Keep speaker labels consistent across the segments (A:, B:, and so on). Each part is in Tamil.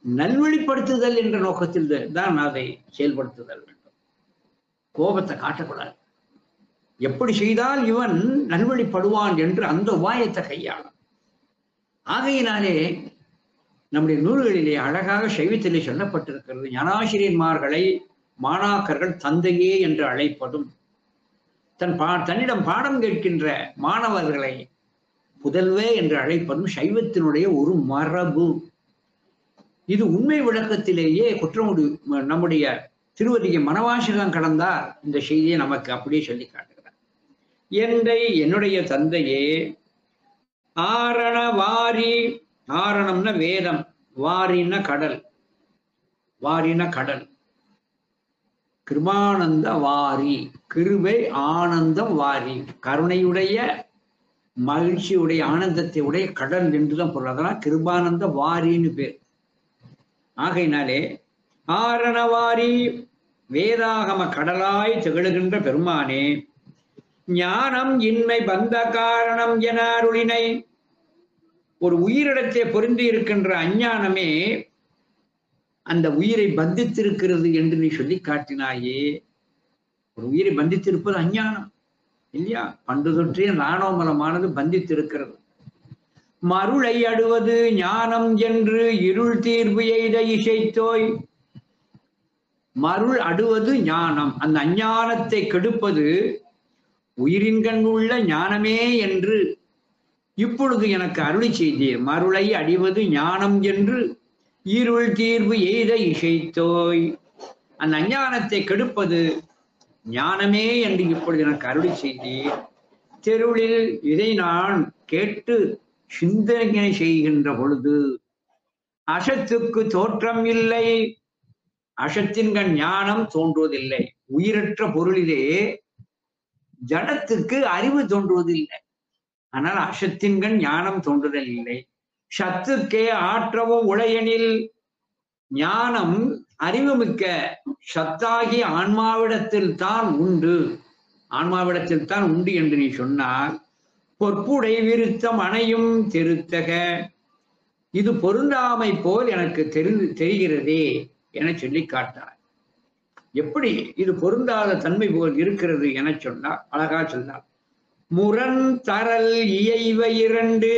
A: நல்வழிப்படுத்துதல் என்ற நோக்கத்தில் தான் அதை செயல்படுத்துதல் வேண்டும். கோபத்தை காட்டக்கூடாது. எப்படி செய்தால் இவன் நல்வழிப்படுவான் என்று அந்த உபாயத்தை கையாளும். ஆகையினாலே நம்முடைய நூல்களிலே அழகாக சைவத்திலே சொல்லப்பட்டிருக்கிறது, ஞானாசிரியன்மார்களை மாணாக்கர்கள் தந்தையே என்று அழைப்பதும், தன்னிடம் பாடம் கேட்கின்ற மாணவர்களை புதல்வே என்று அழைப்பதும் சைவத்தினுடைய ஒரு மரபு. இது உண்மை விளக்கத்திலேயே குற்றமுடி நம்முடைய திருவதிகை மனவாசகம் கடந்தார் இந்த செய்தியை நமக்கு அப்படியே சொல்லி காட்டுகிறார். என்னுடைய தந்தையே ஆரண வாரி, ஆரணம்னா வேதம், வாரின கடல், வாரின கடல், கிருபானந்த வாரி, கிருபை ஆனந்தம் வாரி, கருணையுடைய மகிழ்ச்சியுடைய ஆனந்தத்தை உடைய கடல் என்றுதான் பொருள். அதெல்லாம் கிருபானந்த வாரின்னு பேர். ஆகையினாலே ஆரணவாரி வேதாகம கடலாய் திகழுகின்ற பெருமானே, ஞானம் இன்மை பந்த காரணம் என அருளினை, ஒரு உயிரிடத்தை பொருந்தி இருக்கின்ற அஞ்ஞானமே அந்த உயிரை பந்தித்திருக்கிறது என்று நீ சொல்லி காட்டினாயே. ஒரு உயிரை பந்தித்திருப்பது அஞ்ஞானம் இல்லையா? பண்டு தொற்றிய நாணோமலமானது பந்தித்திருக்கிறது. மருளை அடுவது ஞானம் என்று இருள் தீர்வு எய்த இசைத்தோய். மருள் அடுவது ஞானம், அந்த அஞ்ஞானத்தை கெடுப்பது உயிரின் கண் உள்ள ஞானமே என்று இப்பொழுது எனக்கு அருளி செய்தீர். மருளை அடிவது ஞானம் என்று இருள் தீர்வு எய்த இசைத்தோய். அந்த அஞ்ஞானத்தை கெடுப்பது ஞானமே என்று இப்பொழுது எனக்கு அருளி செய்தீர். தெருளில் இதை நான் கேட்டு சிந்தனை செய்கின்ற பொழுது அசத்துக்கு தோற்றம் இல்லை, அசத்தின்கண் ஞானம் தோன்றுவதில்லை. உயிரற்ற பொருளிலே ஜடத்துக்கு அறிவு தோன்றுவதில்லை, ஆனால் அசத்தின்கண் ஞானம் தோன்றுதல் இல்லை. சத்துக்கே ஆற்றவும் உடையனில், ஞானம் அறிவுமிக்க சத்தாகி ஆன்மாவிடத்தில் தான் உண்டு, ஆன்மாவிடத்தில் தான் உண்டு என்று நீ சொன்னால், பொற்புடை விருத்தம் அணையும் திருத்தக, இது பொருந்தாமை போல் எனக்கு தெரிகிறதே என சொல்லி காட்டார். எப்படி இது பொருந்தாத தன்மை போல் இருக்கிறது என சொன்னார், அழகா சொன்னார். முரண் தரல் இயைவ இரண்டு,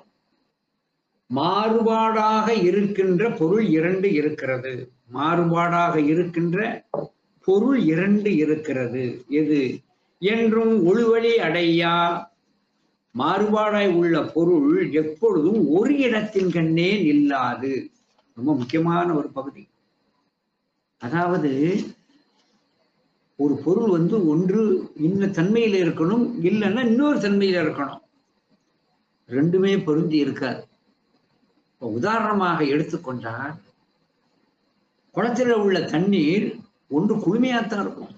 A: மாறுபாடாக இருக்கின்ற பொருள் இரண்டு இருக்கிறது, மாறுபாடாக இருக்கின்ற பொருள் இரண்டு இருக்கிறது. எது என்றும் ஒழுவழி அடையா, மாறுபாடாய் உள்ள பொருள் எப்பொழுதும் ஒரு இடத்தின் கண்ணே நில்லாது. ரொம்ப முக்கியமான ஒரு பகுதி. அதாவது ஒரு பொருள் ஒன்று இன்ன தன்மையில இருக்கணும், இல்லைன்னா இன்னொரு தன்மையில இருக்கணும், ரெண்டுமே பொருந்தி இருக்காது. உதாரணமாக எடுத்துக்கொண்டால், குளத்தில் உள்ள தண்ணீர் ஒன்று குளுமையாத்தான் இருக்கும்,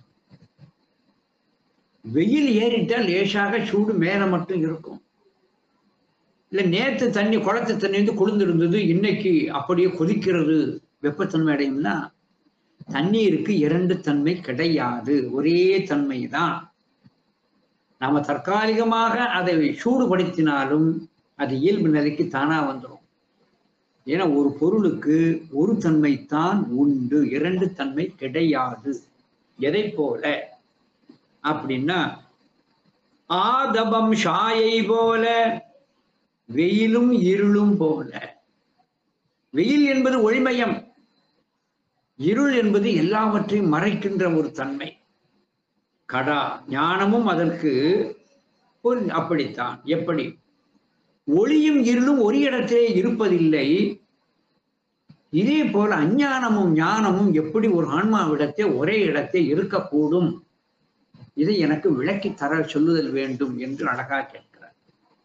A: வெயில் ஏறிட்டால் லேசாக சூடு மேல மட்டும் இருக்கும். இல்ல நேற்று தண்ணி குளத்து தண்ணி குளிர்ந்திருந்தது, இன்னைக்கு அப்படியே கொதிக்கிறது, வெப்பத்தன்மை அடையும்னா தண்ணீருக்கு இரண்டு தன்மை கிடையாது, ஒரே தன்மை தான். நாம தற்காலிகமாக அதை சூடுபடுத்தினாலும் அது இயல்பு நிலைக்கு தானா வந்துடும். ஏன்னா ஒரு பொருளுக்கு ஒரு தன்மை தான் உண்டு, இரண்டு தன்மை கிடையாது. எதை போல அப்படின்னா, ஆதபம் சாயை போல, வெயிலும் இருளும் போல. வெயில் என்பது ஒளிமயம், இருள் என்பது எல்லாவற்றையும் மறைக்கின்ற ஒரு தன்மை. கடா ஞானமும் அதற்கு ஒரு அப்படித்தான். எப்படி ஒளியும் இருளும் ஒரு இடத்திலே இருப்பதில்லை, இதே போல அஞ்ஞானமும் ஞானமும் எப்படி ஒரு ஆன்மாவிடத்தே ஒரே இடத்தே இருக்கக்கூடும், இதை எனக்கு விளக்கி தர சொல்லுதல் வேண்டும் என்று அழகா கேட்கிறார்.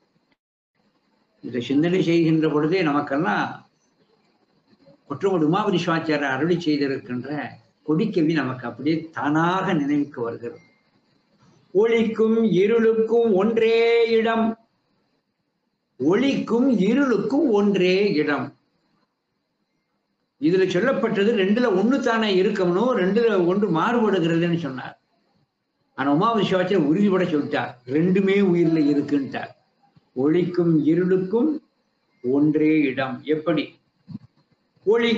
A: இதை சிந்தனை செய்கின்ற பொழுதே நமக்கெல்லாம் குற்றமுடி உமாபதி சிவாச்சாரியர் அருளி செய்திருக்கின்ற கொடிக்கவி நமக்கு அப்படியே தானாக நினைவுக்கு வருகிறது. ஒளிக்கும் இருளுக்கும் ஒன்றே இடம், ஒளிக்கும் இருளுக்கும் ஒன்றே இடம். இதுல சொல்லப்பட்டது ரெண்டுல ஒண்ணு தானே இருக்கணும், ரெண்டுல ஒன்று மாறுபடுகிறதுன்னு சொன்னார். ஆனா உமாபதி சிவாச்சாரியர் உறுதிபட சொல்லிட்டார், ரெண்டுமே உயிர்ல இருக்குன்ட்டார். ஒளிக்கும் இருளுக்கும் ஒன்றே இடம். எப்படி ஒளி